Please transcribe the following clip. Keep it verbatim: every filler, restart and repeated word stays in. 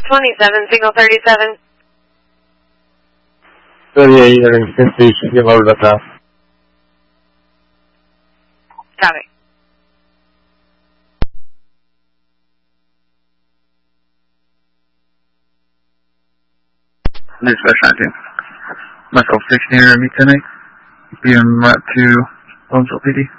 twenty-seven, signal thirty-seven. thirty-eight, you're in ten station, give over the path. Copy. Dispatch nineteen. Myself sixteen, you're going to meet tonight. Be on route to Owensville P D.